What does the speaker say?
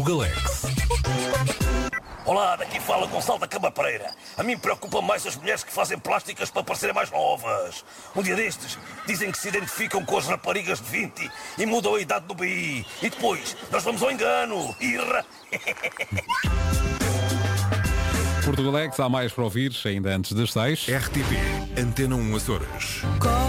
Galex. Olá, daqui fala Gonçalo da Cama Pereira. A mim preocupa mais as mulheres que fazem plásticas para parecerem mais novas. Um dia destes, dizem que se identificam com as raparigas de 20 e mudam a idade do BI. E depois, nós vamos ao engano. Irra! Portugalex, há mais para ouvir, ainda antes das 6. RTP, Antena 1 Açores.